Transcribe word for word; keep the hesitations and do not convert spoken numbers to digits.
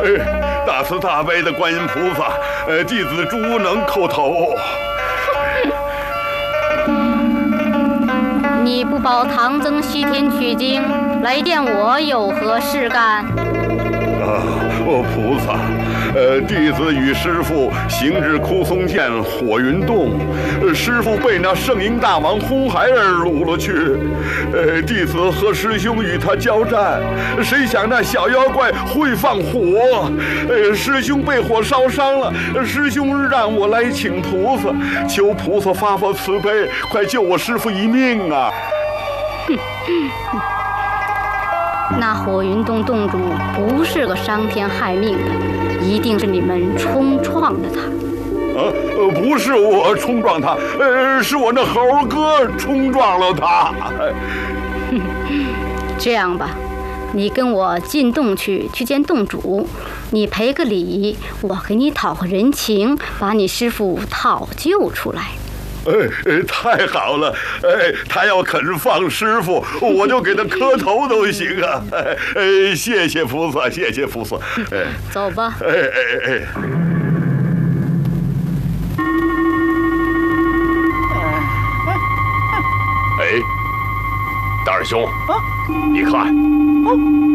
哎，大慈大悲的观音菩萨，呃，弟子朱能叩头。 你不保唐僧西天取经，来见我有何事干？ 啊，哦，菩萨，呃，弟子与师父行至枯松涧火云洞，呃师父被那圣婴大王红孩儿掳了去，呃，弟子和师兄与他交战，谁想那小妖怪会放火，呃，师兄被火烧伤了，师兄让我来请菩萨，求菩萨发发慈悲，快救我师父一命啊！ 那火云洞洞主不是个伤天害命的，一定是你们冲撞了他。 呃呃，不是我冲撞他，呃，是我那猴哥冲撞了他。 这样吧，你跟我进洞去，去见洞主，你赔个礼，我给你讨个人情，把你师父讨救出来。 哎哎，太好了！哎，他要肯放师傅，我就给他磕头都行啊！哎哎，谢谢菩萨，谢谢菩萨。哎， 走吧。 哎哎哎。 哎，大师兄，你看。